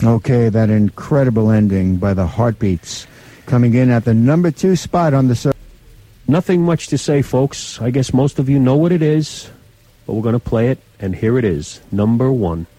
Okay, that incredible ending by the Heartbeats, coming in at the number 2 spot on the... Nothing much to say, folks. I guess most of you know what it is, but we're going to play it, and here it is, number 1.